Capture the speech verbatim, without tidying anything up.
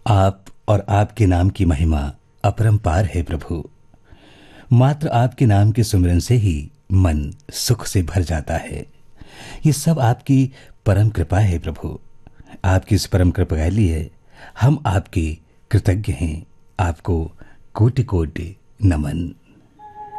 आप और आपके नाम की महिमा अपरंपार है प्रभु। मात्र आपके नाम के सुमिरन से ही मन सुख से भर जाता है। ये सब आपकी परम कृपा है प्रभु। आपकी इस परम कृपा के लिए हम आपके कृतज्ञ हैं। आपको कोटि कोटि नमन।